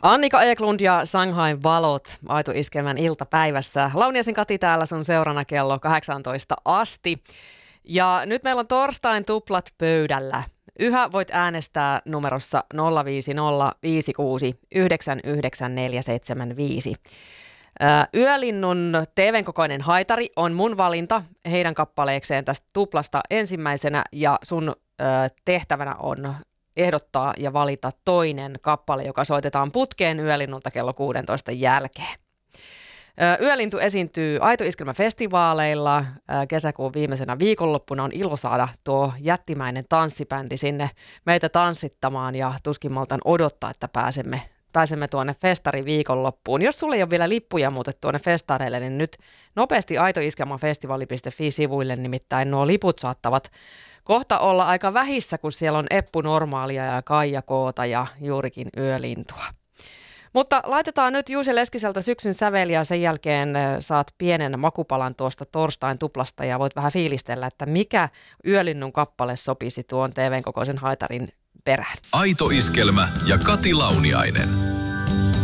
Annika Eklund ja Shanghain valot Aito Iskelmän iltapäivässä. Launiaisen Kati täällä sun seurana kello 18 asti. Ja nyt meillä on torstain tuplat pöydällä. Yhä voit äänestää numerossa 050 56 99475. Yölinnun TV:n kokoinen haitari on mun valinta heidän kappaleekseen tästä tuplasta ensimmäisenä, ja sun tehtävänä on ehdottaa ja valita toinen kappale, joka soitetaan putkeen Yölinnulta kello 16 jälkeen. Yölintu esiintyy Aito Iskelmä-festivaaleilla. Kesäkuun viimeisenä viikonloppuna on ilo saada tuo jättimäinen tanssibändi sinne meitä tanssittamaan, ja tuskin maltan odottaa, että pääsemme tuonne festari viikonloppuun. Jos sulla ei ole vielä lippuja muuten tuonne festareille, niin nyt nopeasti aitoiskelmafestivali.fi-sivuille, nimittäin nuo liput saattavat kohta olla aika vähissä, kun siellä on Eppu Normaalia ja Kaija Koota ja juurikin Yölintua. Mutta laitetaan nyt Juuse Leskiseltä Syksyn säveliä, ja sen jälkeen saat pienen makupalan tuosta torstain tuplasta ja voit vähän fiilistellä, että mikä Yölinnun kappale sopisi tuon TV:n kokoisen haitarin perään. Aito Iskelmä ja Kati Launiainen.